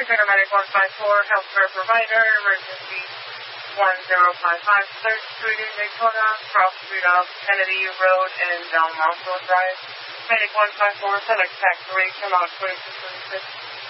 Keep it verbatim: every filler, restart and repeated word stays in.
Paramedic one five four, healthcare provider, emergency one zero five five, third Street in Daytona, cross street off Kennedy Road and Del Monte Drive. Medic one five four, select tax rate, come out twenty-two twenty-six.